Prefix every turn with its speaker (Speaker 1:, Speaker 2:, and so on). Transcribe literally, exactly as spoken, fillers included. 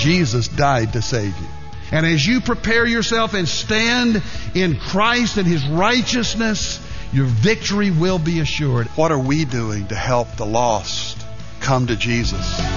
Speaker 1: Jesus died to save you. And as you prepare yourself and stand in Christ and His righteousness, your victory will be assured. What are we doing to help the lost come to Jesus?